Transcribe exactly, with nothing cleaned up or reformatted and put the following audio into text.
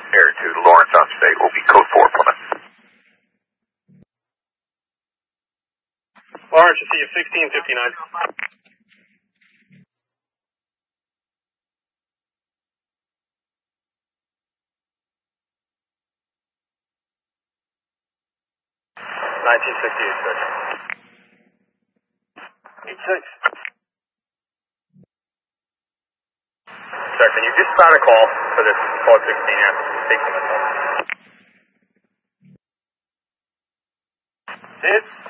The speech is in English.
Air to Lawrence on state will be code four Plymouth. Lawrence, you see you sixteen fifty-nine. nineteen sixty-eight, sir. eight six. Sir, can you just start a call for this code sixteen here? Take some of the phone. Did?